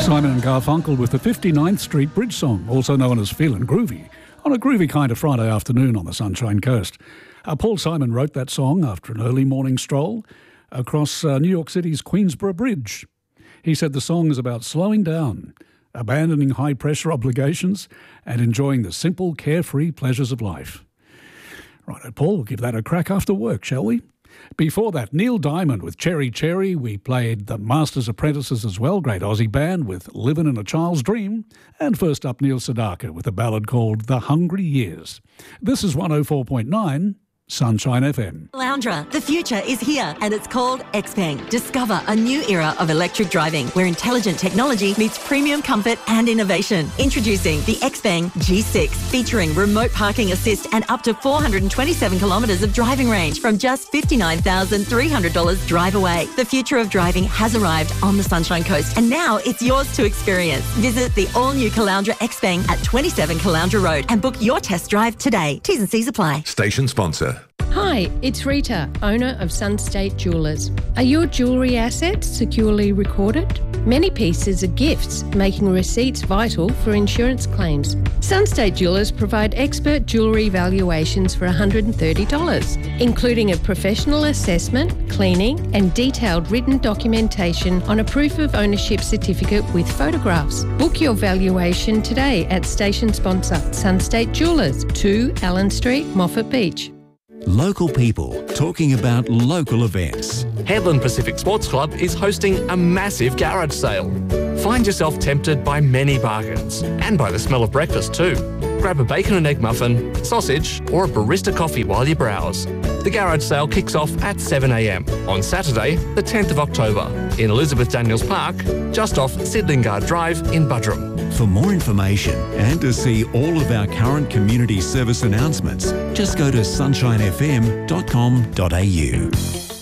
Simon and Garfunkel with the 59th Street Bridge Song, also known as Feelin' Groovy, on a groovy kind of Friday afternoon on the Sunshine Coast. Paul Simon wrote that song after an early morning stroll across New York City's Queensboro Bridge. He said the song is about slowing down, abandoning high-pressure obligations, and enjoying the simple, carefree pleasures of life. Right, Paul, we'll give that a crack after work, shall we? Before that, Neil Diamond with Cherry Cherry. We played the Masters Apprentices as well, great Aussie band with Livin' in a Child's Dream. And first up, Neil Sedaka with a ballad called The Hungry Years. This is 104.9 Sunshine FM. Caloundra, the future is here and it's called Xpeng. Discover a new era of electric driving where intelligent technology meets premium comfort and innovation. Introducing the Xpeng G6, featuring remote parking assist and up to 427 kilometres of driving range from just $59,300 drive away. The future of driving has arrived on the Sunshine Coast and now it's yours to experience. Visit the all-new Caloundra Xpeng at 27 Caloundra Road and book your test drive today. T's and C's apply. Station sponsor. Hi, it's Rita, owner of Sunstate Jewellers. Are your jewellery assets securely recorded? Many pieces are gifts, making receipts vital for insurance claims. Sunstate Jewellers provide expert jewellery valuations for $130, including a professional assessment, cleaning and detailed written documentation on a proof of ownership certificate with photographs. Book your valuation today at station sponsor Sunstate Jewellers, 2 Allen Street, Moffat Beach. Local people talking about local events. Headland Pacific Sports Club is hosting a massive garage sale. Find yourself tempted by many bargains and by the smell of breakfast too. Grab a bacon and egg muffin, sausage or a barista coffee while you browse. The garage sale kicks off at 7 a.m. on Saturday, the 10th of October in Elizabeth Daniels Park, just off Sidlingard Drive in Buderim. For more information and to see all of our current community service announcements, just go to sunshinefm.com.au.